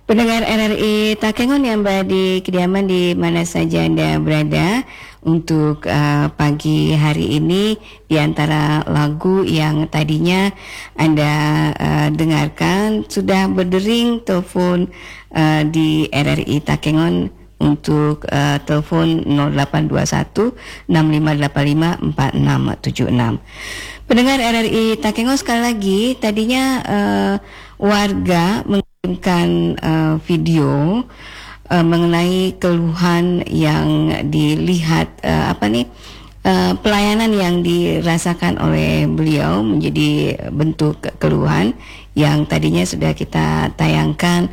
Pendengar RRI Takengon yang berada di kediaman di mana saja Anda berada, untuk pagi hari ini di antara lagu yang tadinya Anda dengarkan sudah berdering telepon di RRI Takengon untuk telepon 0821 6585 4676. Pendengar RRI Takengon, sekali lagi tadinya warga mengirimkan video mengenai keluhan yang dilihat pelayanan yang dirasakan oleh beliau menjadi bentuk keluhan yang tadinya sudah kita tayangkan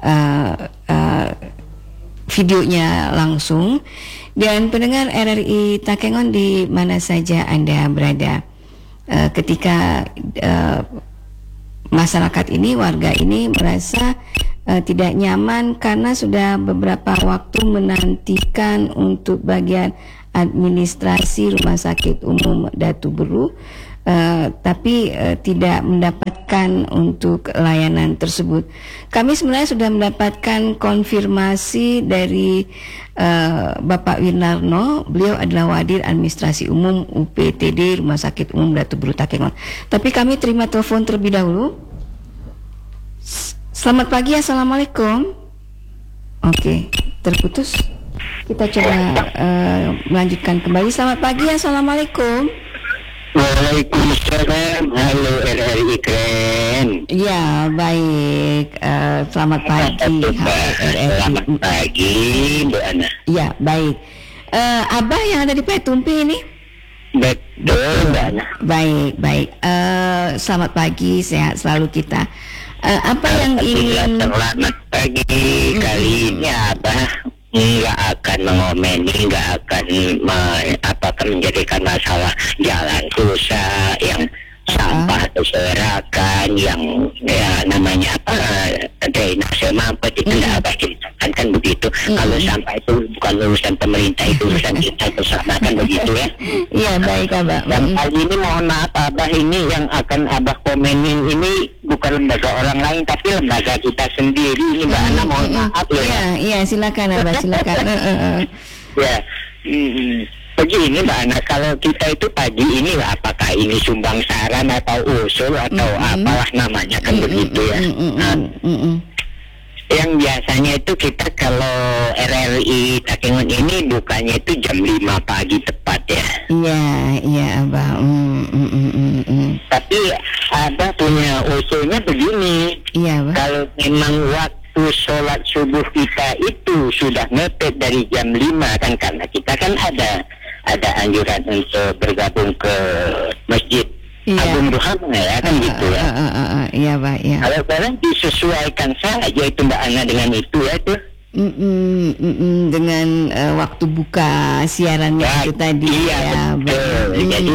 videonya langsung. Dan pendengar RRI Takengon di mana saja Anda berada, ketika masyarakat ini, warga ini merasa tidak nyaman karena sudah beberapa waktu menantikan untuk bagian administrasi Rumah Sakit Umum Datu Beru, tapi tidak mendapatkan untuk layanan tersebut. Kami sebenarnya sudah mendapatkan konfirmasi dari Bapak Winarno. Beliau adalah Wadir Administrasi Umum UPTD Rumah Sakit Umum Datu Beru Takengon. Tapi kami terima telepon terlebih dahulu. Selamat pagi, assalamualaikum. Oke, terputus. Kita coba melanjutkan kembali. Selamat pagi, assalamualaikum. Waalaikumsalam. Halo RRI keren. Ya, baik. Selamat pagi. Selamat pagi, Bu Ana. Ya, baik. Abah yang ada di Petumpi ini? Betul, Bu Ana. Baik. Selamat pagi, sehat selalu kita. Apa yang ingin? Selamat pagi. Kali ini Abah nggak akan mengomeni, nggak akan menjadikan masalah jalan rusak, yang sampah berserakan, yang namanya drainase mampet, itu nggak Abah ceritakan, kan begitu. Kalau sampah itu bukan urusan pemerintah, itu urusan kita bersama, kan begitu ya. Iya, baik Abah. Dan kali ini mohon maaf Abah, ini yang akan Abah komenin ini bukan lembaga orang lain tapi lembaga kita sendiri. Ini Mbak Ana, mohon maaf loh ya. Iya, silakan Abah, silakan. Ya, begini Mbak Ana, kalau kita itu pagi ini apakah ini sumbang saran atau usul atau apalah namanya, kan begitu ya. Yang biasanya itu kita kalau RRI Takengon ini bukanya itu jam 5 pagi tepat ya. Iya Abah. Tapi Abah punya usulnya begini. Iya, Abah. Kalau memang waktu sholat subuh kita itu sudah mepet dari jam 5 kan, karena kita kan ada anjuran untuk bergabung ke masjid Agung Duham ya, kan gitu ya. Iya, Pak, ya. Kalau sekarang disesuaikan saja itu Mbak Ana dengan itu ya tuh. Dengan waktu buka siarannya itu tadi. Iya, betul. Jadi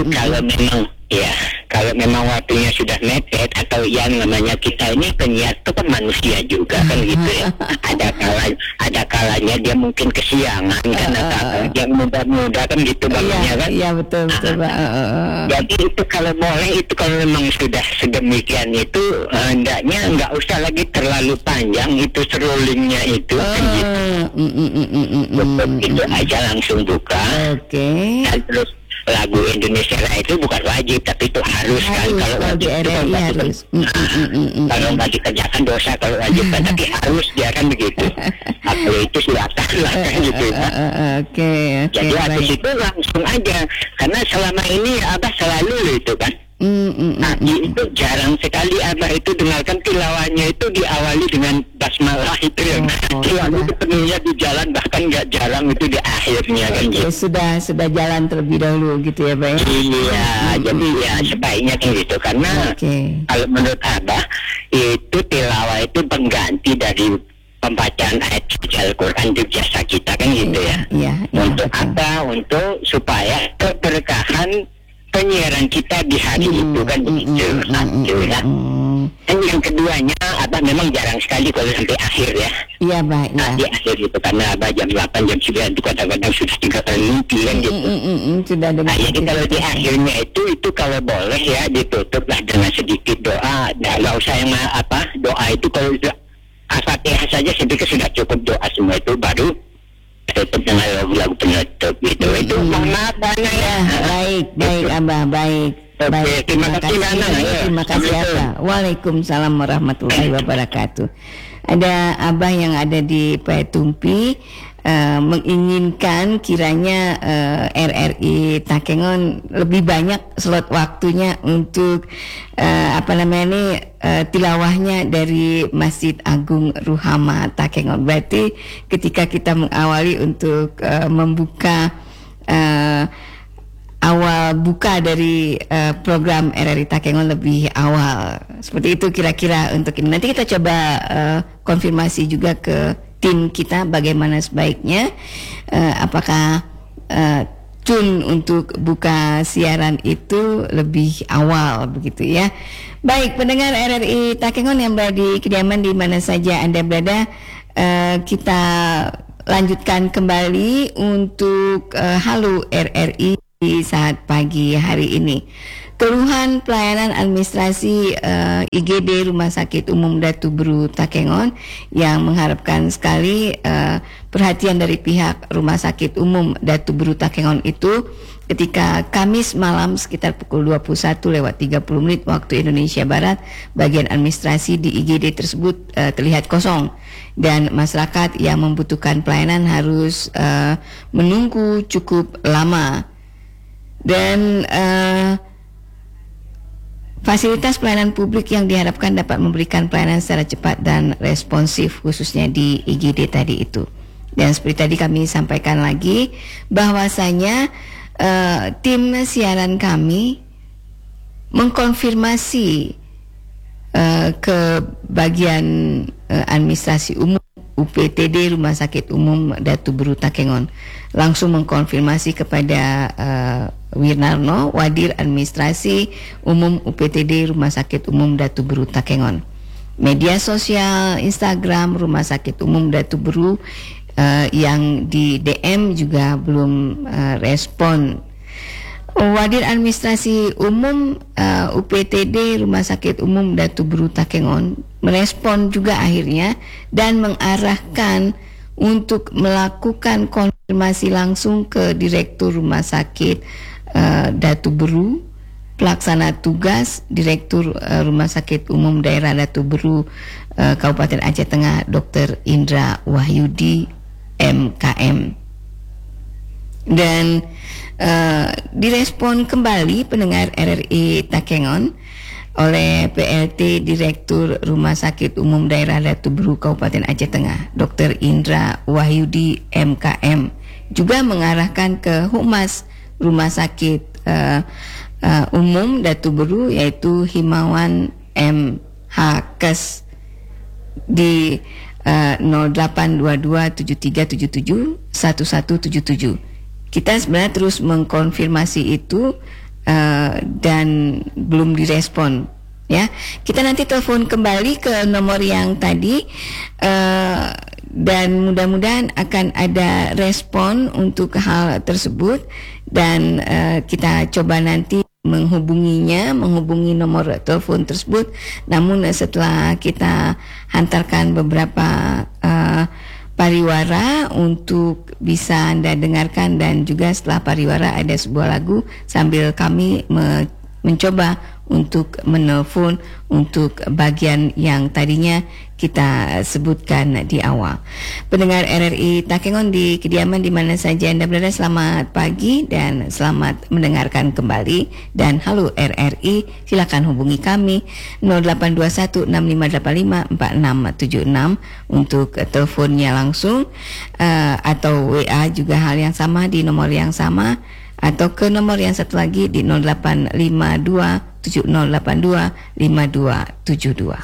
kalau memang waktunya sudah mepet, atau yang namanya kita ini penyiar itu kan manusia juga kan gitu ya. Ada kalanya dia mungkin kesiangan kan, atau yang muda-muda kan gitu bangunnya kan. Iya, betul Pak. Jadi itu kalau boleh, itu kalau memang sudah sedemikian itu hendaknya nggak usah lagi terlalu panjang itu scrollingnya itu kan gitu. Itu aja langsung buka. Oke. Dan terus lagu Indonesia Raya itu bukan wajib, tapi itu harus kan. Kalau wajib itu harus. Kalau nggak dikerjakan dosa, kalau wajib kan, tapi harus dia kan begitu. Kalau itu silakan lah kan gitu. Oke. Jadi habis itu langsung aja, karena selama ini Abah selalu itu kan. Itu jarang sekali Abah itu dengarkan tilawahnya itu diawali dengan basmalah itu yang selalu itu penuhnya di jalan, bahkan nggak jarang itu di akhirnya kan gitu. Sudah jalan terlebih dahulu gitu ya, Pak. Iya, jadi ya sebaiknya kan gitu, karena kalau menurut Abah itu tilawah itu pengganti dari pembacaan ayat suci Al-Quran di jasa kita kan gitu ya. Untuk apa? Untuk supaya keberkahan penyiaran kita di hari itu kan begitu. Dan yang keduanya Abah memang jarang sekali kalau sampai akhir ya. Iya, Pak. Di akhir itu, karena Abah jam 8, jam 9 itu kadang-kadang sudah 3 kali mimpi kan gitu. Sudah dengar. Jadi kalau di akhirnya itu kalau boleh ya ditutuplah dengan sedikit doa. Nggak usah yang doa itu kalau Al-Fatihah saja saya pikir sudah cukup, doa semua itu baru tutup dengan lagu-lagu penutup gitu. Itu mohon maaf Nana ya. Baik Abah, baik. Terima kasih Nana. Terima kasih Abah. Waalaikumsalam warahmatullahi wabarakatuh. Ada Abah yang ada di Payatumpi menginginkan kiranya RRI Takengon lebih banyak slot waktunya untuk tilawahnya dari Masjid Agung Ruhama Takengon. Berarti ketika kita mengawali untuk membuka awal buka dari program RRI Takengon lebih awal. Seperti itu kira-kira untuk ini. Nanti kita coba konfirmasi juga ke tim kita bagaimana sebaiknya, apakah tune untuk buka siaran itu lebih awal begitu ya. Baik, pendengar RRI Takengon yang berada di kediaman di mana saja Anda berada, kita lanjutkan kembali untuk Halo RRI di saat pagi hari ini. Keluhan pelayanan administrasi IGD Rumah Sakit Umum Datu Beru Takengon yang mengharapkan sekali perhatian dari pihak Rumah Sakit Umum Datu Beru Takengon itu ketika Kamis malam sekitar pukul 21:30 waktu Indonesia Barat, bagian administrasi di IGD tersebut terlihat kosong dan masyarakat yang membutuhkan pelayanan harus menunggu cukup lama. Dan fasilitas pelayanan publik yang diharapkan dapat memberikan pelayanan secara cepat dan responsif khususnya di IGD tadi itu. Dan seperti tadi kami sampaikan lagi bahwasanya tim siaran kami mengkonfirmasi ke bagian administrasi umum UPTD Rumah Sakit Umum Datu Beru Takengon, langsung mengkonfirmasi kepada Wirnarno, Wadir Administrasi Umum UPTD Rumah Sakit Umum Datu Beru Takengon. Media sosial Instagram Rumah Sakit Umum Datu Beru yang di DM juga belum respon. Wadir Administrasi Umum UPTD Rumah Sakit Umum Datu Beru Takengon merespon juga akhirnya dan mengarahkan untuk melakukan konfirmasi langsung ke Direktur Rumah Sakit Datu Beru, Pelaksana Tugas Direktur Rumah Sakit Umum Daerah Datu Beru Kabupaten Aceh Tengah, Dr. Indra Wahyudi MKM. Dan direspon kembali pendengar RRI Takengon oleh PLT Direktur Rumah Sakit Umum Daerah Datu Beru Kabupaten Aceh Tengah, Dr. Indra Wahyudi MKM, juga mengarahkan ke Humas Rumah Sakit Umum Datu Beru yaitu Himawan MH Kes di 082273771177. Kita sebenarnya terus mengkonfirmasi itu dan belum direspon ya. Kita nanti telepon kembali ke nomor yang tadi dan mudah-mudahan akan ada respon untuk hal tersebut dan kita coba nanti menghubungi nomor telepon tersebut. Namun setelah kita hantarkan beberapa pariwara untuk bisa Anda dengarkan, dan juga setelah pariwara ada sebuah lagu sambil kami mencoba untuk menelpon untuk bagian yang tadinya kita sebutkan di awal. Pendengar RRI Takengon di kediaman di mana saja Anda berada, selamat pagi dan selamat mendengarkan kembali. Dan halo RRI, silakan hubungi kami 082165854676 untuk teleponnya langsung, atau WA juga hal yang sama di nomor yang sama, atau ke nomor yang satu lagi di 085270825272.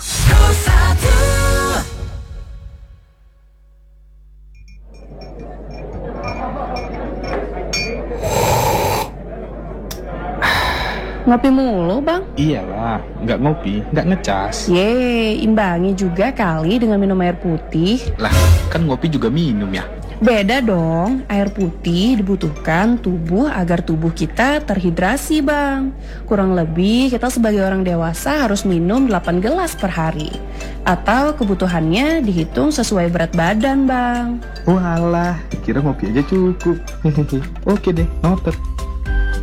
Ngopi mulu bang? Iyalah, nggak ngopi, nggak ngecas. Imbangi juga kali dengan minum air putih. Lah, kan ngopi juga minum ya. Beda dong, air putih dibutuhkan tubuh agar tubuh kita terhidrasi bang. Kurang lebih kita sebagai orang dewasa harus minum 8 gelas per hari. Atau kebutuhannya dihitung sesuai berat badan bang. Walah, kira ngopi aja cukup. Oke deh, noted.